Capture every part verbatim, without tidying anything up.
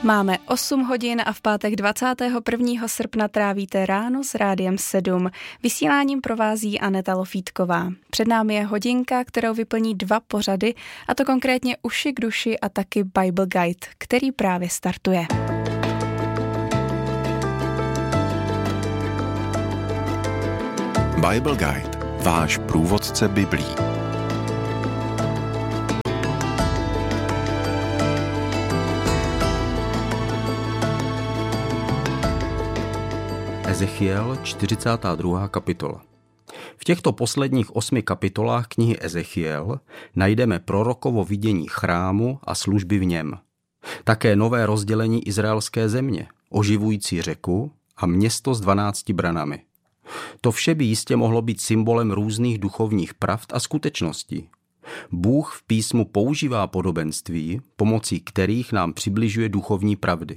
Máme osm hodin a v pátek dvacátého prvního srpna trávíte ráno s Rádiem sedm. Vysíláním provází Aneta Lofítková. Před námi je hodinka, kterou vyplní dva pořady, a to konkrétně Uši k duši a taky Bible Guide, který právě startuje. Bible Guide, váš průvodce Biblí. Ezechiel, čtyřicátá druhá kapitola. V těchto posledních osmi kapitolách knihy Ezechiel najdeme prorokovo vidění chrámu a služby v něm. Také nové rozdělení izraelské země, oživující řeku a město s dvanácti branami. To vše by jistě mohlo být symbolem různých duchovních pravd a skutečností. Bůh v písmu používá podobenství, pomocí kterých nám přibližuje duchovní pravdy.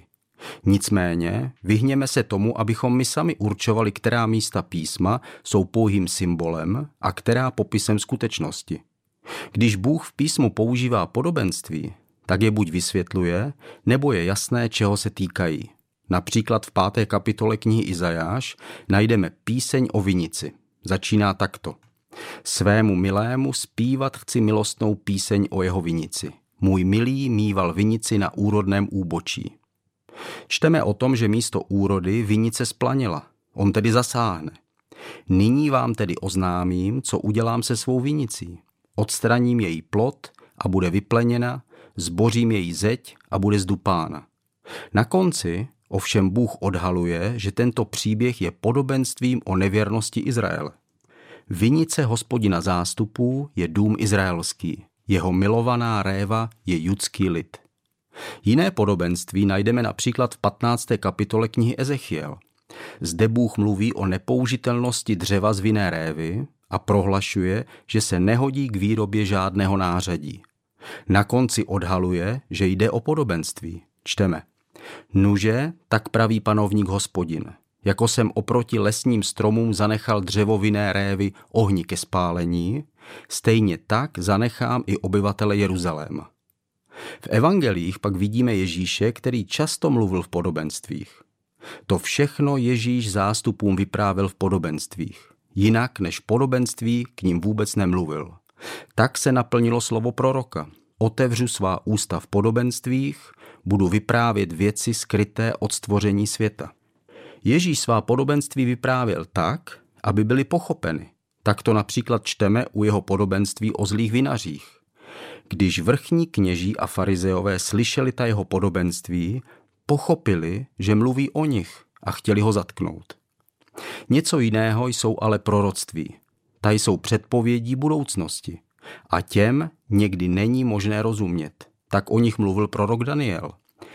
Nicméně vyhněme se tomu, abychom my sami určovali, která místa písma jsou pouhým symbolem a která popisem skutečnosti. Když Bůh v písmu používá podobenství, tak je buď vysvětluje, nebo je jasné, čeho se týkají. Například v páté kapitole knihy Izajáš najdeme píseň o vinici. Začíná takto. Svému milému zpívat chci milostnou píseň o jeho vinici. Můj milý míval vinici na úrodném úbočí. Čteme o tom, že místo úrody vinice splanila. On tedy zasáhne. Nyní vám tedy oznámím, co udělám se svou vinicí. Odstraním její plod a bude vypleněna, zbořím její zeď a bude zdupána. Na konci ovšem Bůh odhaluje, že tento příběh je podobenstvím o nevěrnosti Izraele. Vinice Hospodina zástupů je dům izraelský. Jeho milovaná réva je judský lid. Jiné podobenství najdeme například v patnácté kapitole knihy Ezechiel. Zde Bůh mluví o nepoužitelnosti dřeva z vinné révy a prohlašuje, že se nehodí k výrobě žádného nářadí. Na konci odhaluje, že jde o podobenství. Čteme. Nuže, tak praví panovník Hospodin. Jako jsem oproti lesním stromům zanechal dřevo vinné révy ohni ke spálení, stejně tak zanechám i obyvatele Jeruzaléma. V evangelích pak vidíme Ježíše, který často mluvil v podobenstvích. To všechno Ježíš zástupům vyprávěl v podobenstvích. Jinak než podobenství k ním vůbec nemluvil. Tak se naplnilo slovo proroka. Otevřu svá ústa v podobenstvích, budu vyprávět věci skryté od stvoření světa. Ježíš svá podobenství vyprávěl tak, aby byly pochopeny. Tak to například čteme u jeho podobenství o zlých vinařích. Když vrchní kněží a farizeové slyšeli ta jeho podobenství, pochopili, že mluví o nich a chtěli ho zatknout. Něco jiného jsou ale proroctví. Ta jsou předpovědí budoucnosti. A těm někdy není možné rozumět. Tak o nich mluvil prorok Daniel.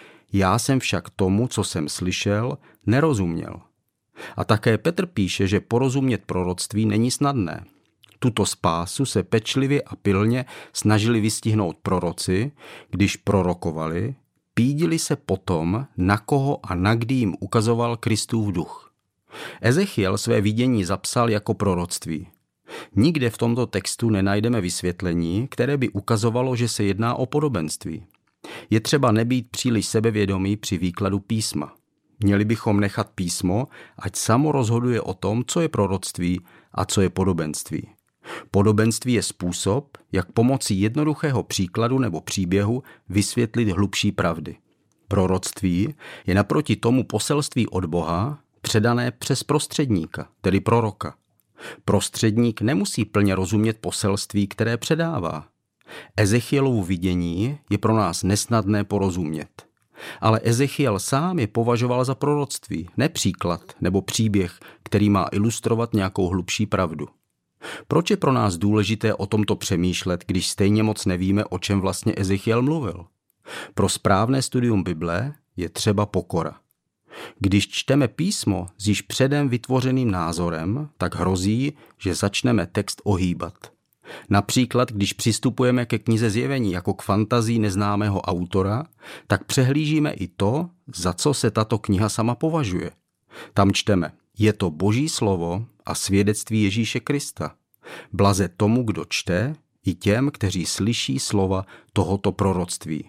Já jsem však tomu, co jsem slyšel, nerozuměl. A také Petr píše, že porozumět proroctví není snadné. Tuto spásu se pečlivě a pilně snažili vystihnout proroci, když prorokovali, pídili se potom, na koho a na kdy jim ukazoval Kristův duch. Ezechiel své vidění zapsal jako proroctví. Nikde v tomto textu nenajdeme vysvětlení, které by ukazovalo, že se jedná o podobenství. Je třeba nebýt příliš sebevědomý při výkladu písma. Měli bychom nechat písmo, ať samo rozhoduje o tom, co je proroctví a co je podobenství. Podobenství je způsob, jak pomocí jednoduchého příkladu nebo příběhu vysvětlit hlubší pravdy. Proroctví je naproti tomu poselství od Boha předané přes prostředníka, tedy proroka. Prostředník nemusí plně rozumět poselství, které předává. Ezechielovu vidění je pro nás nesnadné porozumět. Ale Ezechiel sám je považoval za proroctví, ne příklad nebo příběh, který má ilustrovat nějakou hlubší pravdu. Proč je pro nás důležité o tomto přemýšlet, když stejně moc nevíme, o čem vlastně Ezechiel mluvil? Pro správné studium Bible je třeba pokora. Když čteme písmo s již předem vytvořeným názorem, tak hrozí, že začneme text ohýbat. Například, když přistupujeme ke knize Zjevení jako k fantazii neznámého autora, tak přehlížíme i to, za co se tato kniha sama považuje. Tam čteme, je to Boží slovo a svědectví Ježíše Krista. Blaze tomu, kdo čte, i těm, kteří slyší slova tohoto proroctví.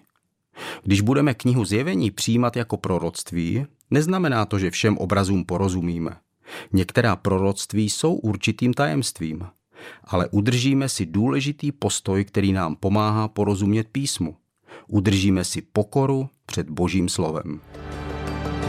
Když budeme knihu Zjevení přijímat jako proroctví, neznamená to, že všem obrazům porozumíme. Některá proroctví jsou určitým tajemstvím, ale udržíme si důležitý postoj, který nám pomáhá porozumět písmu. Udržíme si pokoru před Božím slovem.